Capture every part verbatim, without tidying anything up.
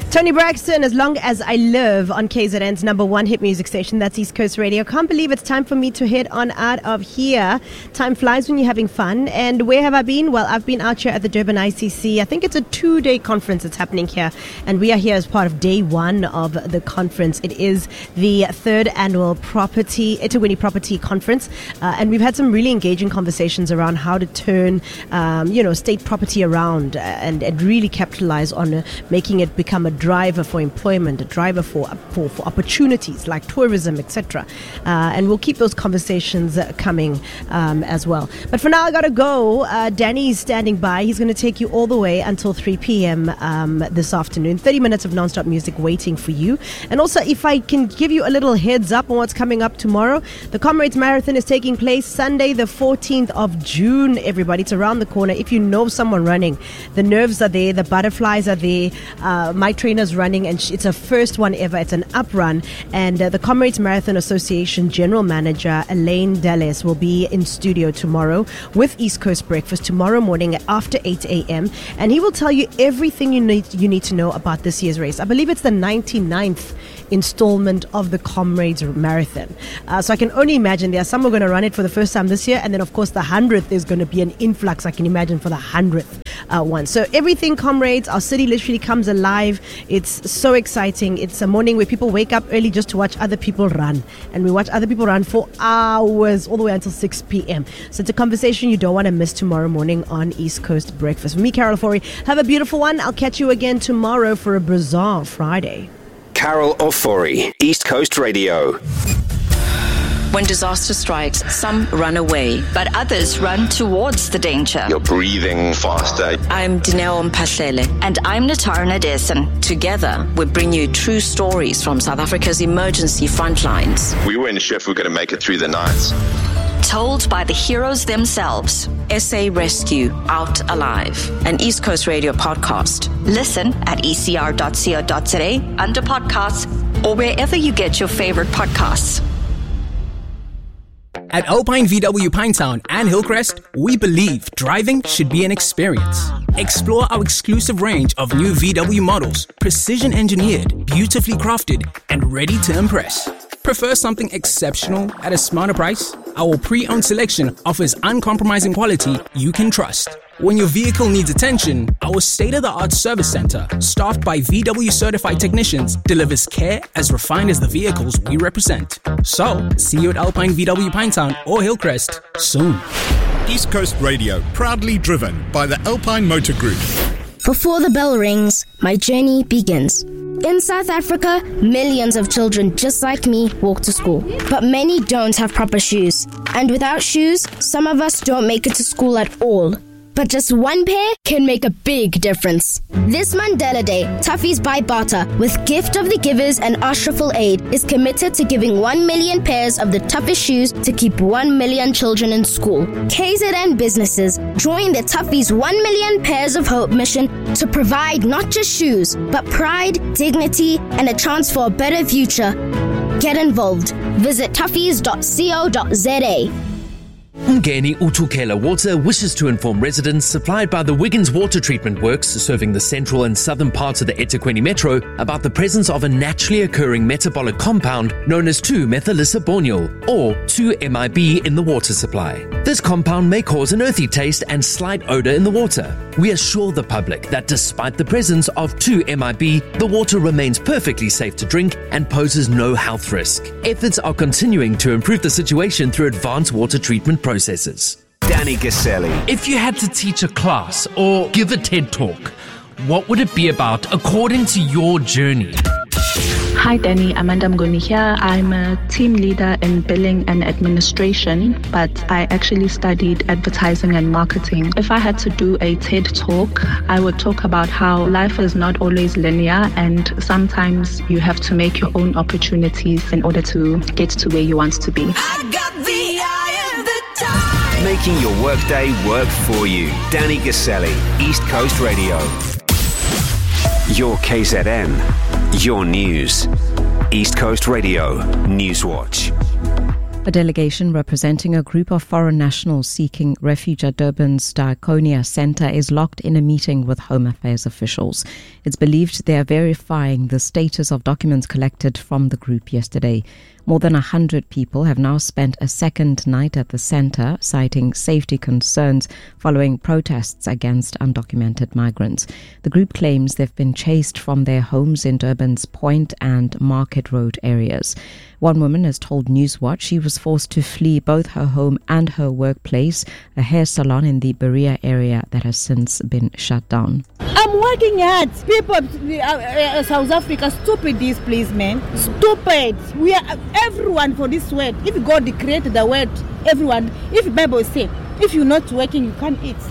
Tony Braxton, As Long As I Live, on K Z N's number one hit music station. That's East Coast Radio. Can't believe it's time for me to head on out of here. Time flies when you're having fun. And where have I been? Well, I've been out here at the Durban I C C. I think it's a two-day conference that's happening here. And we are here as part of day one of the conference. It is the third annual Property, eThekwini Property Conference. Uh, and we've had some really engaging conversations around how to turn, um, you know, state property around and, and really capitalize on uh, making it become a driver for employment, a driver for for, for opportunities like tourism, et cetera. Uh, and we'll keep those conversations uh, coming um, as well. But for now, I gotta go. Uh, Danny's standing by. He's going to take you all the way until three p.m. Um, this afternoon. thirty minutes of non-stop music waiting for you. And also, if I can give you a little heads up on what's coming up tomorrow, the Comrades Marathon is taking place Sunday, the fourteenth of June. Everybody, it's around the corner. If you know someone running, the nerves are there, the butterflies are there. Uh, my trainer's running, and it's a first one ever. It's an up run, and uh, the Comrades Marathon Association General Manager Elaine Dallas will be in studio tomorrow with East Coast Breakfast tomorrow morning after eight a.m. and he will tell you everything you need you need to know about this year's race. I believe it's the ninety-ninth installment of the Comrades Marathon. Uh, so I can only imagine there are some who are going to run it for the first time this year, and then of course the hundredth is going to be an influx, I can imagine, for the hundredth uh, one. So everything Comrades, our city literally comes alive. It's so exciting. It's a morning where people wake up early just to watch other people run, and we watch other people run for hours all the way until six p.m. So it's a conversation you don't want to miss tomorrow morning on East Coast Breakfast. For me, Carol Ofori, have a beautiful one. I'll catch you again tomorrow for a Bizarre Friday. Carol Ofori, East Coast Radio. When disaster strikes, some run away, but others run towards the danger. You're breathing faster. I'm Dineo Mphahlele. And I'm Natara Nadesan. Together, we bring you true stories from South Africa's emergency front lines. We weren't sure if we were going to make it through the night. Told by the heroes themselves. S A Rescue, Out Alive, an East Coast Radio podcast. Listen at e c r dot co dot za, under podcasts, or wherever you get your favorite podcasts. At Alpine V W Pinetown and Hillcrest, we believe driving should be an experience. Explore our exclusive range of new V W models, precision engineered, beautifully crafted, and ready to impress. Prefer something exceptional at a smarter price? Our pre-owned selection offers uncompromising quality you can trust. When your vehicle needs attention, our state-of-the-art service center, staffed by V W certified technicians, delivers care as refined as the vehicles we represent. So, see you at Alpine V W Pinetown or Hillcrest soon. East Coast Radio, proudly driven by the Alpine Motor Group. Before the bell rings, my journey begins. In South Africa, millions of children just like me walk to school, but many don't have proper shoes. And without shoes, some of us don't make it to school at all. But just one pair can make a big difference. This Mandela Day, Toughies by Bata, with Gift of the Givers and Ashraful Aid, is committed to giving one million pairs of the toughest shoes to keep one million children in school. K Z N businesses join the Toughies one million Pairs of Hope mission to provide not just shoes, but pride, dignity, and a chance for a better future. Get involved. Visit toughies dot co dot za. Umgeni Utukela Water wishes to inform residents supplied by the Wiggins Water Treatment Works serving the central and southern parts of the eThekwini Metro about the presence of a naturally occurring metabolic compound known as two methylisabonyl or two M I B in the water supply. This compound may cause an earthy taste and slight odor in the water. We assure the public that despite the presence of two M I B, the water remains perfectly safe to drink and poses no health risk. Efforts are continuing to improve the situation through advanced water treatment processes. Danny Gaselli. If you had to teach a class or give a TED Talk, what would it be about according to your journey? Hi Danny, Amanda Mgoni here. I'm a team leader in billing and administration, but I actually studied advertising and marketing. If I had to do a TED Talk, I would talk about how life is not always linear and sometimes you have to make your own opportunities in order to get to where you want to be. I got the eye of the time. Making your workday work for you. Danny Gaselli, East Coast Radio. Your K Z N. Your news. East Coast Radio Newswatch. A delegation representing a group of foreign nationals seeking refuge at Durban's Diakonia Centre is locked in a meeting with Home Affairs officials. It's believed they are verifying the status of documents collected from the group yesterday. More than one hundred people have now spent a second night at the centre, citing safety concerns following protests against undocumented migrants. The group claims they've been chased from their homes in Durban's Point and Market Road areas. One woman has told Newswatch she was forced to flee both her home and her workplace, a hair salon in the Berea area that has since been shut down. I'm working hard. People, uh, uh, South Africa, stupid this place, man. Stupid. We are everyone for this word. If God created the word, everyone, if the Bible says, if you're not working, you can't eat.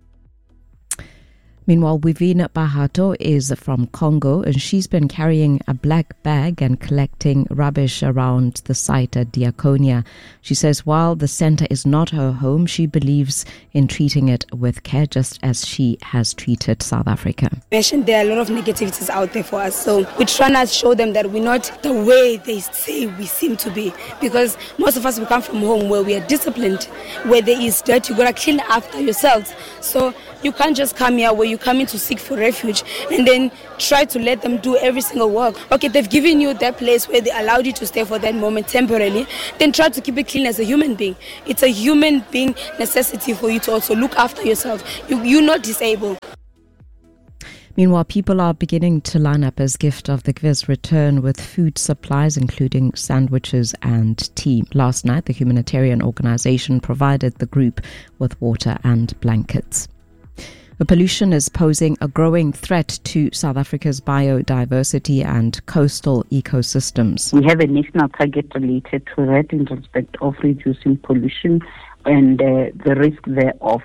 Meanwhile, Wivina Bahato is from Congo, and she's been carrying a black bag and collecting rubbish around the site at Diakonia. She says while the centre is not her home, she believes in treating it with care, just as she has treated South Africa. There are a lot of negativities out there for us, so we're trying to show them that we're not the way they say we seem to be, because most of us, we come from home where we are disciplined, where there is dirt, you gotta clean after yourselves. So you can't just come here where you come in to seek for refuge and then try to let them do every single work. Okay, they've given you that place where they allowed you to stay for that moment temporarily, then try to keep it clean as a human being. It's a human being necessity for you to also look after yourself. You, you're not disabled. Meanwhile, people are beginning to line up as gift of the Kwiz return with food supplies, including sandwiches and tea. Last night, the humanitarian organization provided the group with water and blankets. The pollution is posing a growing threat to South Africa's biodiversity and coastal ecosystems. We have a national target related to that in respect of reducing pollution and uh, the risk thereof.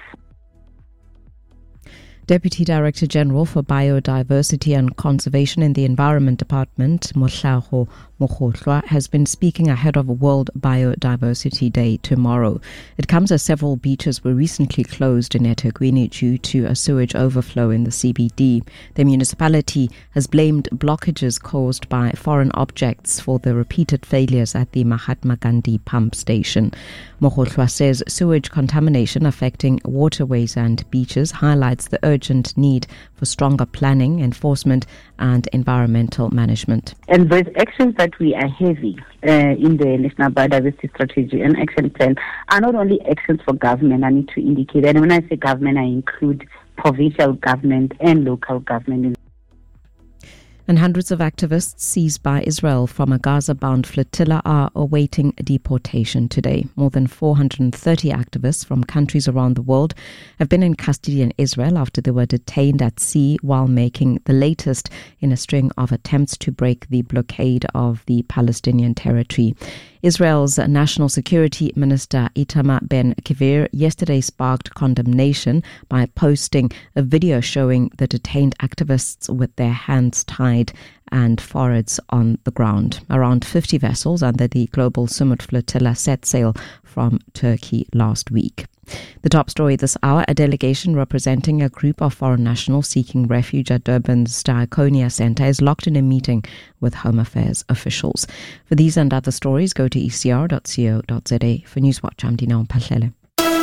Deputy Director General for Biodiversity and Conservation in the Environment Department, Mohlago Mogotlwa, has been speaking ahead of World Biodiversity Day tomorrow. It comes as several beaches were recently closed in eThekwini due to a sewage overflow in the C B D. The municipality has blamed blockages caused by foreign objects for the repeated failures at the Mahatma Gandhi pump station. Mogotlwa says sewage contamination affecting waterways and beaches highlights the urgent need for stronger planning, enforcement and environmental management. And those actions that we are having uh, in the National Biodiversity Strategy and Action Plan are not only actions for government, I need to indicate, and when I say government, I include provincial government and local government. And hundreds of activists seized by Israel from a Gaza-bound flotilla are awaiting deportation today. More than four hundred thirty activists from countries around the world have been in custody in Israel after they were detained at sea while making the latest in a string of attempts to break the blockade of the Palestinian territory. Israel's National Security Minister Itamar Ben-Gvir yesterday sparked condemnation by posting a video showing the detained activists with their hands tied and foreheads on the ground. Around fifty vessels under the Global Sumut Flotilla set sail from Turkey last week. The top story this hour, a delegation representing a group of foreign nationals seeking refuge at Durban's Diakonia Centre is locked in a meeting with Home Affairs officials. For these and other stories, go to e c r dot co dot z a. For Newswatch, I'm Dina Mphahlele.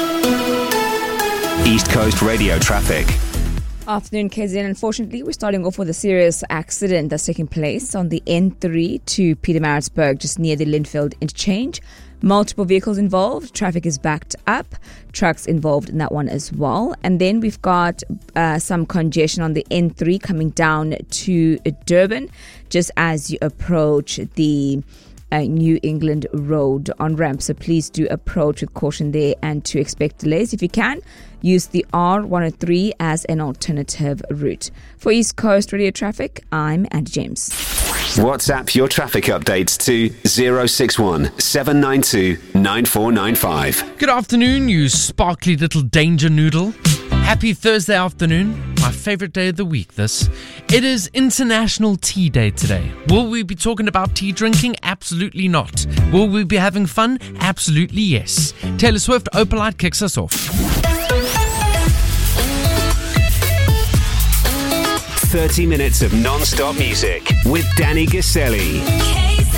East Coast Radio traffic. Afternoon, K Z N. Unfortunately, we're starting off with a serious accident that's taking place on the N three to Pietermaritzburg, just near the Linfield interchange. Multiple vehicles involved. Traffic is backed up. Trucks involved in that one as well. And then we've got uh, some congestion on the N three coming down to Durban, just as you approach the Uh, New England Road on ramp. So please do approach with caution there and to expect delays. If you can, use the R one oh three as an alternative route. For East Coast Radio Traffic, I'm Andy James. WhatsApp your traffic updates to zero six one seven nine two nine four nine five. Good afternoon, you sparkly little danger noodle. Happy Thursday afternoon, my favourite day of the week this. It is International Tea Day today. Will we be talking about tea drinking? Absolutely not. Will we be having fun? Absolutely yes. Taylor Swift, Opalite kicks us off. thirty minutes of non-stop music with Danny Gaselli.